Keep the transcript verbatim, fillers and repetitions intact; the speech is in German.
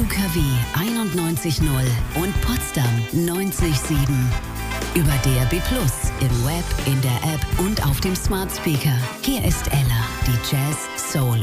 K W einundneunzig null und Potsdam neunzig sieben. Über D A B Plus, im Web, in der App und auf dem Smart Speaker. Hier ist Ella, die Jazz, Soul